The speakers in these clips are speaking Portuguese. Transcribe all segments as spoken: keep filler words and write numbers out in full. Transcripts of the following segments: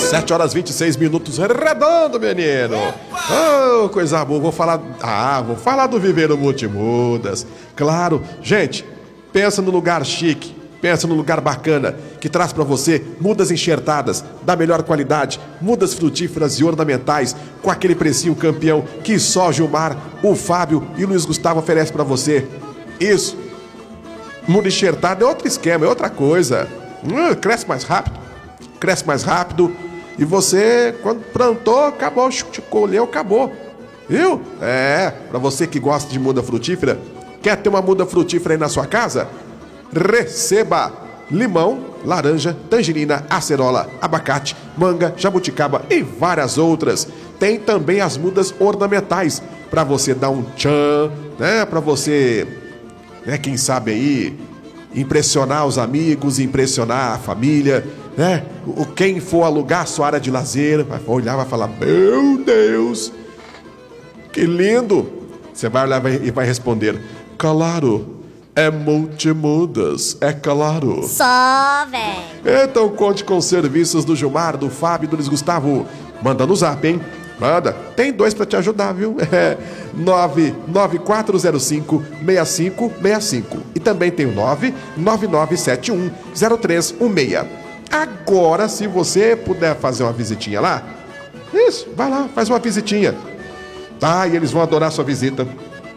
sete horas e vinte e seis minutos, redondo, menino. Oh, coisa boa, vou falar... Ah, vou falar do Viveiro Multimudas. Claro, gente, pensa no lugar chique, pensa no lugar bacana, que traz pra você mudas enxertadas, da melhor qualidade, mudas frutíferas e ornamentais, com aquele precinho campeão que só Gilmar, o Fábio e o Luiz Gustavo oferecem pra você. Isso. Muda enxertada é outro esquema, é outra coisa. Hum, cresce mais rápido, cresce mais rápido. E você, quando plantou, acabou, colheu, acabou. Viu? É, pra você que gosta de muda frutífera, quer ter uma muda frutífera aí na sua casa? Receba limão, laranja, tangerina, acerola, abacate, manga, jabuticaba e várias outras. Tem também as mudas ornamentais, pra você dar um tchan, né? Pra você, né, quem sabe aí, impressionar os amigos, impressionar a família, né? O, quem for alugar sua área de lazer, vai olhar e vai falar, meu Deus, que lindo. Você vai olhar e vai responder, claro, é Multimudas, é claro. Só, velho. Então conte com os serviços do Gilmar, do Fábio e do Luiz Gustavo. Manda no zap, hein? Manda. Tem dois pra te ajudar, viu? É nove nove quatro zero cinco seis cinco seis cinco. E também tem o nove nove nove sete um zero três um seis. Agora, se você puder fazer uma visitinha lá, isso, vai lá, faz uma visitinha. Tá, e eles vão adorar sua visita.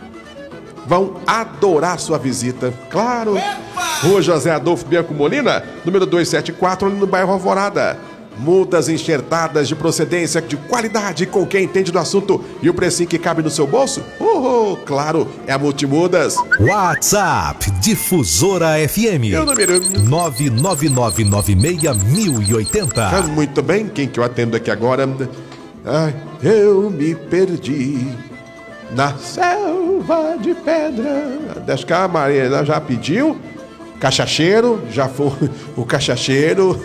Vão adorar sua visita, claro. Rua José Adolfo Bianco Molina, número duzentos e setenta e quatro, ali no bairro Alvorada. Mudas enxertadas de procedência, de qualidade, com quem entende do assunto. E o precinho que cabe no seu bolso? Oh, claro, é a Multimudas. WhatsApp Difusora F M. Eu número nove nove nove nove seis mil e oitenta. Ah, muito bem, quem que eu atendo aqui agora? Ai, eu me perdi na selva de pedra. Acho que a Maria já pediu. Cachacheiro, já foi o cachacheiro.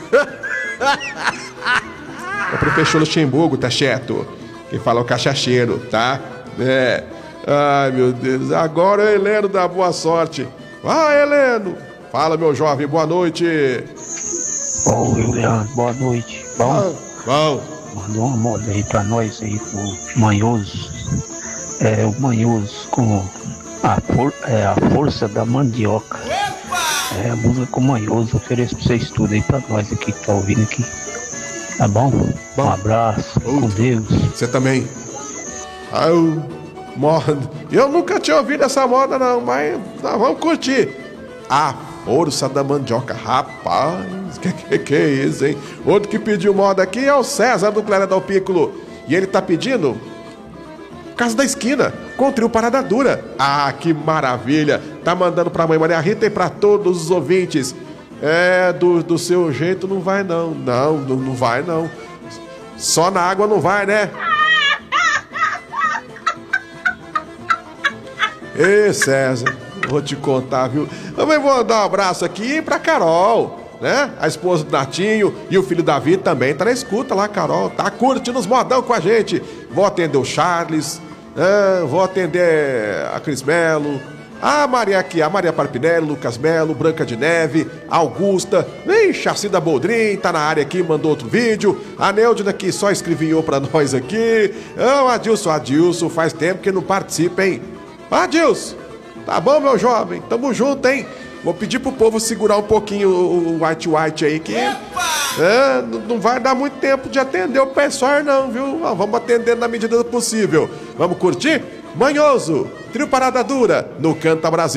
É pro professor Luxemburgo, tá certo? Quem fala é o cachacheiro, tá? É. Ai, meu Deus. Agora é Heleno da boa sorte. Vai, Heleno. Fala, meu jovem, boa noite. Oi, Leandro, boa noite. Bom? Ah, bom. Mandou uma moda aí pra nós aí, o Manhoso. É, o Manhoso com a, for, é, a força da mandioca. É, a música com o Manhoso, ofereço pra vocês tudo aí pra nós aqui que tá ouvindo aqui. Tá bom? bom. Um abraço, uh, com Deus. Você também. Ah, eu, moda. Eu nunca tinha ouvido essa moda não, mas nós vamos curtir. A força da mandioca, rapaz, que, que que é isso, hein? Outro que pediu moda aqui é o César do Clara Dal Piccolo. E ele tá pedindo Casa da Esquina, com o trio Parada Dura. Ah, que maravilha! Tá mandando pra mãe Maria Rita e pra todos os ouvintes. É, do, do seu jeito não vai não. Não, não, não vai não. Só na água não vai, né? Ê, César, vou te contar, viu? Também vou mandar um abraço aqui pra Carol, né? A esposa do Natinho e o filho Davi também tá na escuta lá, Carol. Tá curtindo os modão com a gente. Vou atender o Charles, né? Vou atender a Cris Melo, a Maria aqui, a Maria Parpinelli, Lucas Melo, Branca de Neve, Augusta, ixi, a Cida Boldrin tá na área aqui, mandou outro vídeo. A Neudina que só escrevinhou pra nós aqui. Ah, o Adilson, Adilson, faz tempo que não participa, hein? Adilson, tá bom, meu jovem? Tamo junto, hein? Vou pedir pro povo segurar um pouquinho o, o White White aí, que é, não vai dar muito tempo de atender o pessoal não, viu? Vamos atender na medida do possível. Vamos curtir? Manhoso, trio Parada Dura, no Canta Brasil.